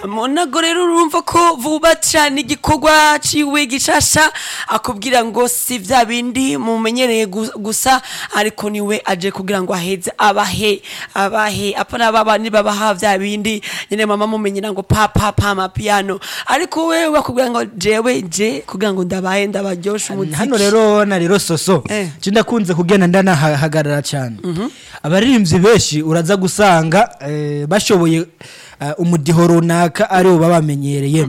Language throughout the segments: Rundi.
Monago rero urumva ko vuba cyane igikorwa ciwe gishasha akubwira ngo si vya bindi mumenyereye gusa ariko niwe aje kugira ngo aheze abahe apana baba ni babaha vya bindi nyene mama mumenyera ngo pa mapiano ariko wewe bakubwira ngo je kugira ngo ndabaryosha umuziki. Hano rero na rero soso cindakunze kugenda ndana hagarara cyane abaririmbyi benshi uraza gusanga bashoboye umudiho runaka ari bo babamenyereye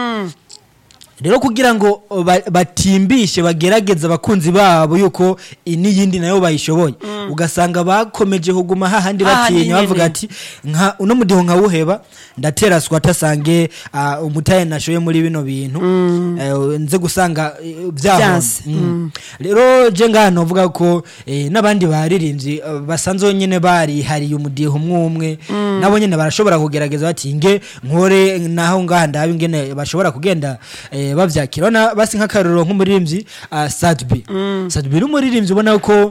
rero kugira ngo batimbishe bagerageza abakunzi babo yuko n'iyindi nayo bayishoboye ugasanga bakomeje kuguma hahandi batinya bavuga ati nka uno mudiho nka wuheba ndatera swatasange umutaye nashoye muri bino bintu nze gusanga byanze rero je ngano uvuga ko nabandi baririmbyi basanzwe nyene bari hari umudiho umwe nabo nyene barashobora kugerageza bati nge nkore naho nganda ingene bashobora kugenda bavyakira basi nk'akaruro nk'umuririmbyi Sadbi n'umuririmbyi ubona ko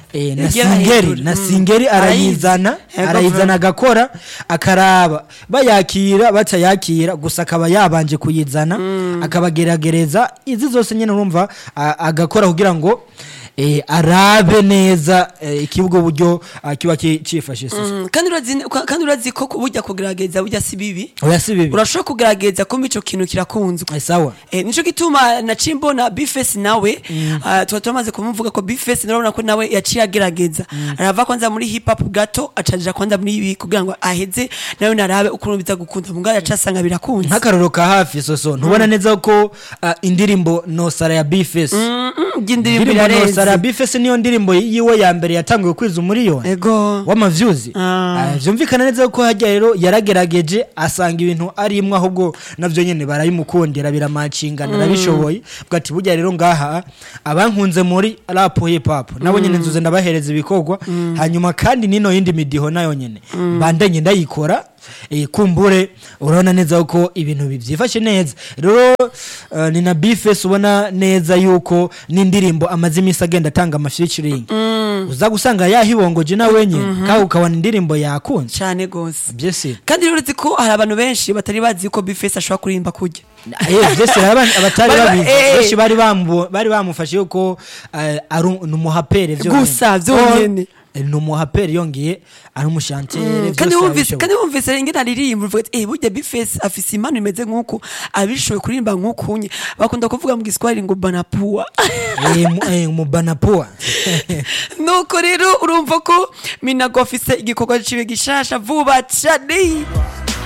na singeri arayizana agakora akaraba bayakira batayakira gusa akaba yabanje kuyizana akabageragereza izi zose nyene urumva agakora kugira ngo arabe neza ikibugo buryo kiba cifashe kandi urazi ko burya kugerageza burya si bibi urashobora kugerageza ko ico kintu kirakunzwe sawa nico gituma na Chimbo na Bface nawe twamaze kumuvuga ko Bface narabona ko nawe yaciye agerageza arava kwanza muri hip hop gato acaja kwanza muri ibi kugira ngo aheze nawe narabe ukuntu biza gukunda mugara yacasanga birakunze nkakaroro ka hafi soso ntubona neza ko indirimbo no sara ya Bface indirimbo irareze Sara Bface niyo ndirimbo yiwe ya mbere yatanguye kwiza umuriyoni w'amavyuzi vyumvikana neza ko hajya rero yaragerageje asanga ibintu ari imwe ahubwo navyo nyene barayimukondera biramacingana nabishoboye bwati burya rero ngaha abankunze muri rap hip hop nabo nyene nzuze ndabahereza ibikorwa hanyuma kandi nino yindi midiho nayo nyene bandanye ndayikora kumbure urabona neza ko ibintu bivyifashe neza rero ni na Bface ubona neza yuko n'indirimbo amaze imisi agenda atanga featuring uza gusanga yahibongoje na wenye kandi ukabona indirimbo yakunze cyane gose byese kandi rero uzi ko hari abantu benshi batari bazi ko Bface ashobora kurimba kujya byese abatari babizi benshi bari bamufashe yuko ari umuhapere byo gusa byonyene numuhaperi yongeye ari umushantere kandi wumvise ingene aririmba uvuga ati burya Bface afise impano imeze nkuko abishoye kuririmba nkukunye bakunda kuvuga mu Giswahili ngo banapua mu banapua nuko rero urumva ko Minago afise igikorwa ciwe gishasha vuba cyane